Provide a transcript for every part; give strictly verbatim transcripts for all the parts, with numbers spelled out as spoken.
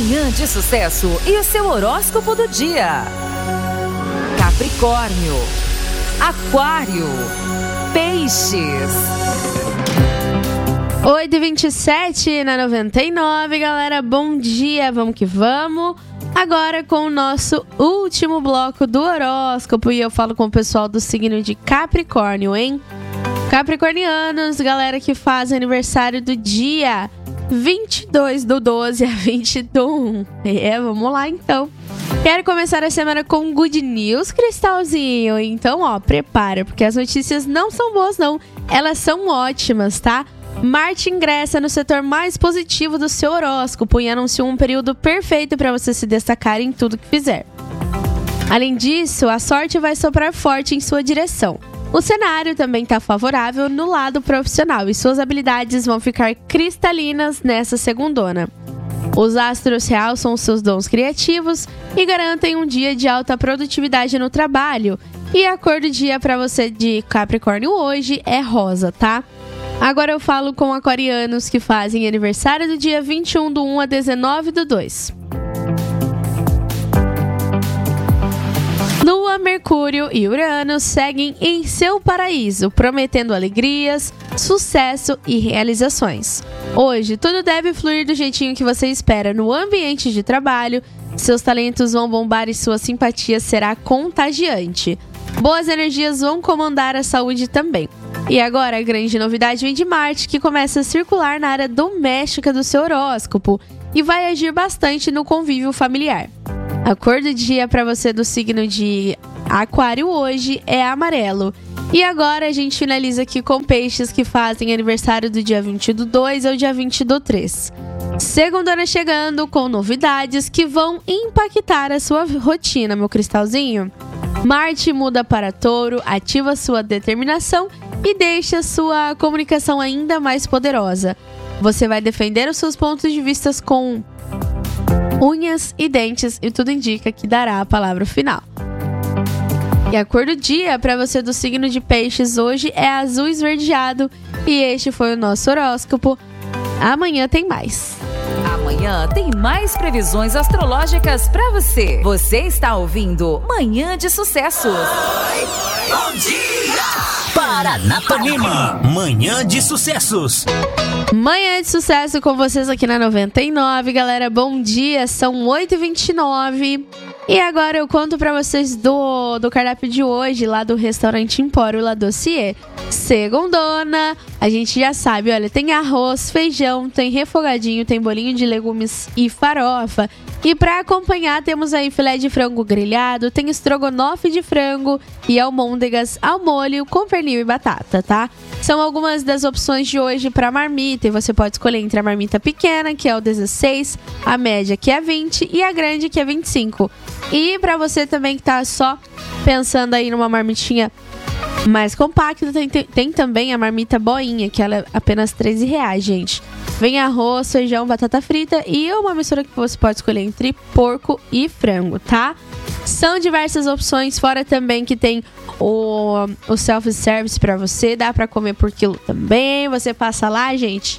Manhã de Sucesso e o seu horóscopo do dia. Capricórnio, Aquário, Peixes. oito e vinte e sete na noventa e nove, galera, bom dia, vamos que vamos. Agora com o nosso último bloco do horóscopo e eu falo com o pessoal do signo de Capricórnio, hein? Capricornianos, galera que faz aniversário do dia vinte e dois do doze a vinte do um. É, vamos lá então. Quero começar a semana com good news, Cristalzinho. Então, ó, prepara, porque as notícias não são boas, não. Elas são ótimas, tá? Marte ingressa no setor mais positivo do seu horóscopo e anuncia um período perfeito para você se destacar em tudo que fizer. Além disso, a sorte vai soprar forte em sua direção. O cenário também está favorável no lado profissional e suas habilidades vão ficar cristalinas nessa segundona. Os astros realçam seus dons criativos e garantem um dia de alta produtividade no trabalho. E a cor do dia para você de Capricórnio hoje é rosa, tá? Agora eu falo com aquarianos que fazem aniversário do dia vinte e um do um a dezenove do dois. Lua, Mercúrio e Urano seguem em seu paraíso, prometendo alegrias, sucesso e realizações. Hoje, tudo deve fluir do jeitinho que você espera no ambiente de trabalho, seus talentos vão bombar e sua simpatia será contagiante. Boas energias vão comandar a saúde também. E agora, a grande novidade vem de Marte, que começa a circular na área doméstica do seu horóscopo e vai agir bastante no convívio familiar. A cor do dia para você do signo de Aquário hoje é amarelo. E agora a gente finaliza aqui com peixes que fazem aniversário do dia vinte do dois ao dia vinte do três. Segundona chegando com novidades que vão impactar a sua rotina, meu cristalzinho. Marte muda para Touro, ativa sua determinação e deixa sua comunicação ainda mais poderosa. Você vai defender os seus pontos de vista com unhas e dentes e tudo indica que dará a palavra final. E a cor do dia para você do signo de Peixes hoje é azul esverdeado e este foi o nosso horóscopo. Amanhã tem mais. Amanhã tem mais previsões astrológicas para você. Você está ouvindo Manhã de Sucessos. Bom dia! Paranapanema, Manhã de Sucessos. Manhã de Sucesso com vocês aqui na noventa e nove, galera, bom dia, são oito e vinte e nove. E agora eu conto pra vocês do, do cardápio de hoje, lá do restaurante Empório La Dossier. Segundona, a gente já sabe, olha, tem arroz, feijão, tem refogadinho, tem bolinho de legumes e farofa. E pra acompanhar temos aí filé de frango grelhado, tem estrogonofe de frango e almôndegas ao molho com pernil e batata, tá? São algumas das opções de hoje para marmita e você pode escolher entre a marmita pequena, que é o dezesseis, a média, que é vinte e a grande, que é vinte e cinco. E para você também que tá só pensando aí numa marmitinha mais compacta, tem, tem, tem também a marmita boinha, que ela é apenas treze reais, gente. Vem arroz, feijão, batata frita e uma mistura que você pode escolher entre porco e frango, tá? São diversas opções, fora também que tem o, o self-service pra você, dá pra comer por quilo também, você passa lá, gente.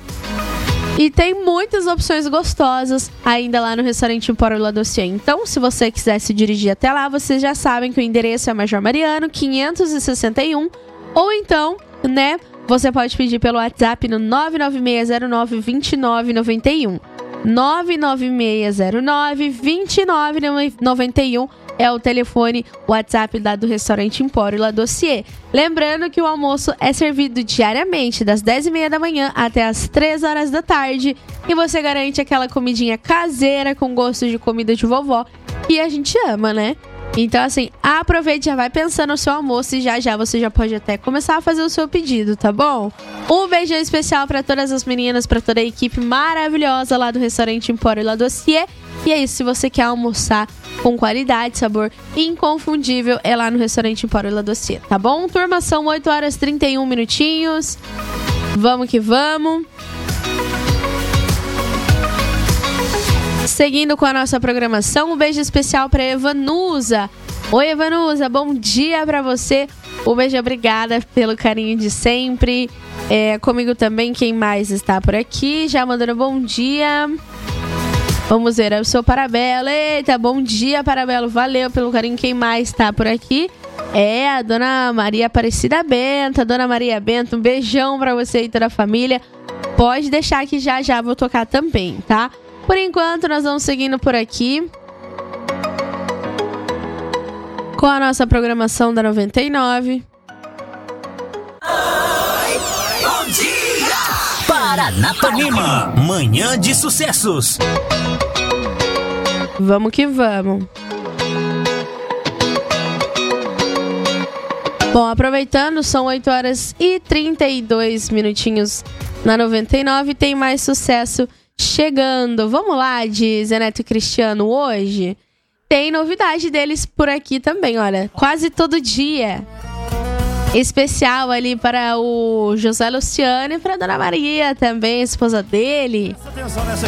E tem muitas opções gostosas ainda lá no restaurante Empório La Dossier. Então, se você quiser se dirigir até lá, vocês já sabem que o endereço é Major Mariano, quinhentos e sessenta e um. Ou então, né, você pode pedir pelo WhatsApp no nove nove seis zero nove dois nove nove um. nove nove seis zero nove dois nove nove um é o telefone WhatsApp lá do restaurante Empório La Dossier. Lembrando que o almoço é servido diariamente, das dez e meia da manhã até as três horas da tarde. E você garante aquela comidinha caseira com gosto de comida de vovó. E a gente ama, né? Então, assim, aproveite, já vai pensando no seu almoço e já já você já pode até começar a fazer o seu pedido, tá bom? Um beijão especial para todas as meninas, para toda a equipe maravilhosa lá do restaurante Empório La Dossier. E é isso, se você quer almoçar com qualidade, sabor inconfundível, é lá no restaurante Empório La Dossier, tá bom? Turma, são oito horas e trinta e um minutinhos. Vamos que vamos. Seguindo com a nossa programação, um beijo especial para Evanusa. Oi, Evanusa, bom dia para você. Um beijo, obrigada pelo carinho de sempre. É, comigo também, quem mais está por aqui, já mandando bom dia. Vamos ver, é o seu Parabelo. Eita, bom dia, Parabelo. Valeu pelo carinho. Quem mais tá por aqui? É a dona Maria Aparecida Bento. A dona Maria Bento, um beijão pra você e toda a família. Pode deixar que já já vou tocar também, tá? Por enquanto, nós vamos seguindo por aqui com a nossa programação da noventa e nove. Bom dia! Paranapanema, manhã de sucessos. Vamos que vamos. Bom, aproveitando, são oito horas e trinta e dois minutinhos na noventa e nove. Tem mais sucesso chegando. Vamos lá, de Zé Neto e Cristiano hoje. Tem novidade deles por aqui também, olha. Quase todo dia. Especial ali para o José Luciano e para a Dona Maria também, esposa dele.